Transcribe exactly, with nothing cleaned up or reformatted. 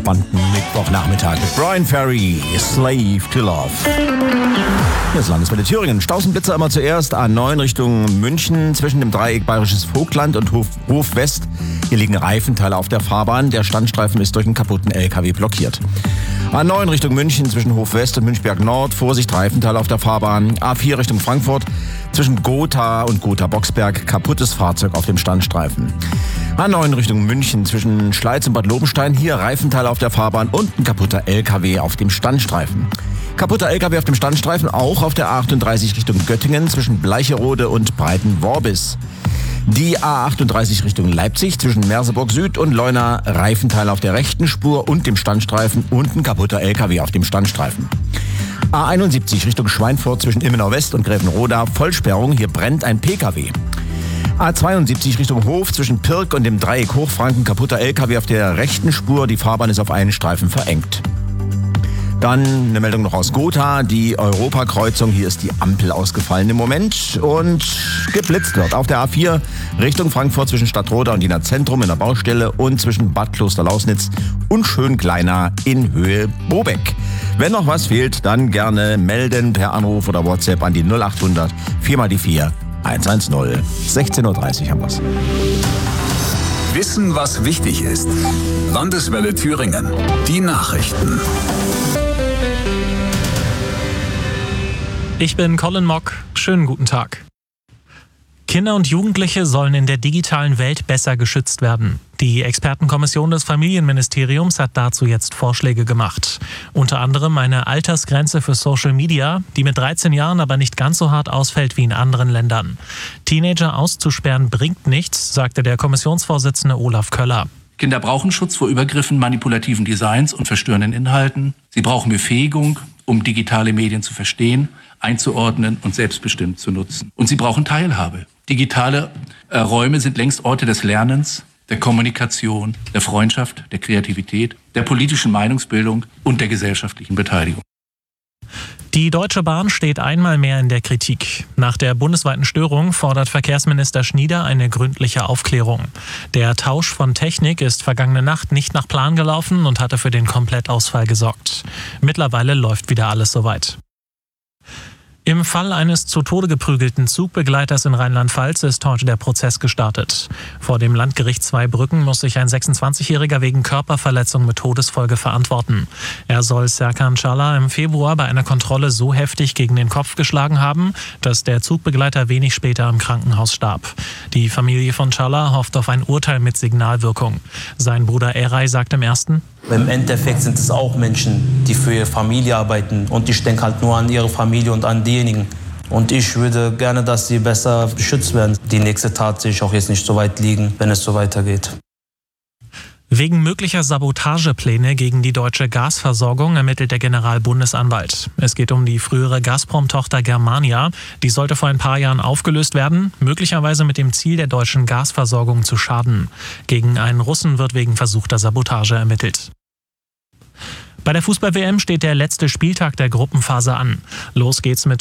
entspannten Mittwochnachmittag mit Brian Ferry, Slave to Love. Hier ist Landeswelle Thüringen. Stausenblitzer immer zuerst. A neun Richtung München zwischen dem Dreieck Bayerisches Vogtland und Hof, Hof West. Hier liegen Reifenteile auf der Fahrbahn. Der Standstreifen ist durch einen kaputten L K W blockiert. A neun Richtung München zwischen Hof West und Münchberg Nord. Vorsicht, Reifenteile auf der Fahrbahn. A vier Richtung Frankfurt zwischen Gotha und Gotha-Boxberg. Kaputtes Fahrzeug auf dem Standstreifen. A neun Richtung München zwischen Schleiz und Bad Lobenstein. Hier Reifenteile auf der Fahrbahn und ein kaputter L K W auf dem Standstreifen. Kaputter L K W auf dem Standstreifen auch auf der A achtunddreißig Richtung Göttingen zwischen Bleicherode und Breitenworbis. Die A achtunddreißig Richtung Leipzig zwischen Merseburg Süd und Leuna. Reifenteile auf der rechten Spur und dem Standstreifen und ein kaputter L K W auf dem Standstreifen. A einundsiebzig Richtung Schweinfurt zwischen Immenau West und Gräfenroda. Vollsperrung, hier brennt ein P K W. A zweiundsiebzig Richtung Hof zwischen Pirk und dem Dreieck Hochfranken. Kaputter L K W auf der rechten Spur. Die Fahrbahn ist auf einen Streifen verengt. Dann eine Meldung noch aus Gotha, die Europakreuzung. Hier ist die Ampel ausgefallen im Moment und geblitzt wird. Auf der A vier Richtung Frankfurt zwischen Stadtroda und Wiener Zentrum in der Baustelle und zwischen Bad Kloster-Lausnitz und Schönkleiner in Höhe Bobeck. Wenn noch was fehlt, dann gerne melden per Anruf oder WhatsApp an die null achthundert vier mal die vier eins eins null. sechzehn Uhr dreißig haben wir's. Wissen, was wichtig ist. Landeswelle Thüringen. Die Nachrichten. Ich bin Colin Mock. Schönen guten Tag. Kinder und Jugendliche sollen in der digitalen Welt besser geschützt werden. Die Expertenkommission des Familienministeriums hat dazu jetzt Vorschläge gemacht. Unter anderem eine Altersgrenze für Social Media, die mit dreizehn Jahren aber nicht ganz so hart ausfällt wie in anderen Ländern. Teenager auszusperren bringt nichts, sagte der Kommissionsvorsitzende Olaf Köller. Kinder brauchen Schutz vor Übergriffen, manipulativen Designs und verstörenden Inhalten. Sie brauchen Befähigung, um digitale Medien zu verstehen, einzuordnen und selbstbestimmt zu nutzen. Und sie brauchen Teilhabe. Digitale äh, Räume sind längst Orte des Lernens, der Kommunikation, der Freundschaft, der Kreativität, der politischen Meinungsbildung und der gesellschaftlichen Beteiligung. Die Deutsche Bahn steht einmal mehr in der Kritik. Nach der bundesweiten Störung fordert Verkehrsminister Schnieder eine gründliche Aufklärung. Der Tausch von Technik ist vergangene Nacht nicht nach Plan gelaufen und hatte für den Komplettausfall gesorgt. Mittlerweile läuft wieder alles soweit. Im Fall eines zu Tode geprügelten Zugbegleiters in Rheinland-Pfalz ist heute der Prozess gestartet. Vor dem Landgericht Zweibrücken muss sich ein sechsundzwanzigjähriger wegen Körperverletzung mit Todesfolge verantworten. Er soll Serkan Çağlar im Februar bei einer Kontrolle so heftig gegen den Kopf geschlagen haben, dass der Zugbegleiter wenig später im Krankenhaus starb. Die Familie von Çağlar hofft auf ein Urteil mit Signalwirkung. Sein Bruder Eray sagt im ersten: Im Endeffekt sind es auch Menschen, die für ihre Familie arbeiten. Und ich denke halt nur an ihre Familie und an diejenigen. Und ich würde gerne, dass sie besser beschützt werden. Die nächste Tat sehe ich auch jetzt nicht so weit liegen, wenn es so weitergeht. Wegen möglicher Sabotagepläne gegen die deutsche Gasversorgung ermittelt der Generalbundesanwalt. Es geht um die frühere Gazprom-Tochter Germania. Die sollte vor ein paar Jahren aufgelöst werden, möglicherweise mit dem Ziel, der deutschen Gasversorgung zu schaden. Gegen einen Russen wird wegen versuchter Sabotage ermittelt. Bei der Fußball-W M steht der letzte Spieltag der Gruppenphase an. Los geht's mit